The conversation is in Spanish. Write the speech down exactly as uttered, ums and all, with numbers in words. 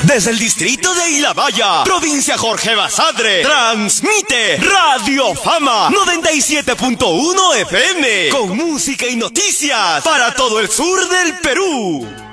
Desde el distrito de Ilabaya, provincia Jorge Basadre, transmite Radio Fama noventa y siete punto uno F M, con música y noticias para todo el sur del Perú.